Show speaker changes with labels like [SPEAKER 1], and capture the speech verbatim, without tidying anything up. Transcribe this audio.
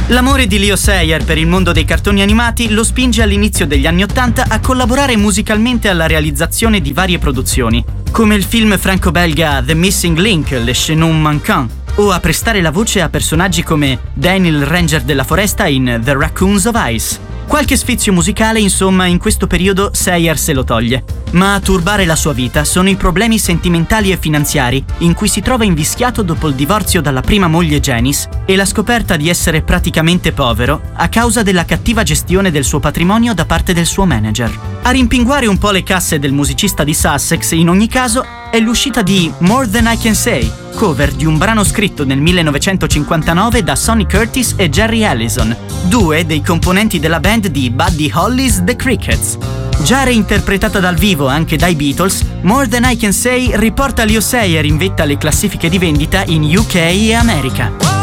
[SPEAKER 1] L'amore di Leo Sayer per il mondo dei cartoni animati lo spinge all'inizio degli anni Ottanta a collaborare musicalmente alla realizzazione di varie produzioni, come il film franco-belga The Missing Link, Le Chaînon Manquant, o a prestare la voce a personaggi come Danny il Ranger della foresta in The Raccoons of Ice. Qualche sfizio musicale, insomma, in questo periodo Sayer se lo toglie. Ma a turbare la sua vita sono i problemi sentimentali e finanziari in cui si trova invischiato dopo il divorzio dalla prima moglie Janice e la scoperta di essere praticamente povero a causa della cattiva gestione del suo patrimonio da parte del suo manager. A rimpinguare un po' le casse del musicista di Sussex, in ogni caso, è l'uscita di More Than I Can Say, cover di un brano scritto nel millenovecentocinquantanove da Sonny Curtis e Jerry Allison, due dei componenti della band di Buddy Holly's The Crickets. Già reinterpretata dal vivo anche dai Beatles, More Than I Can Say riporta Leo Sayer in vetta alle classifiche di vendita in U K e America.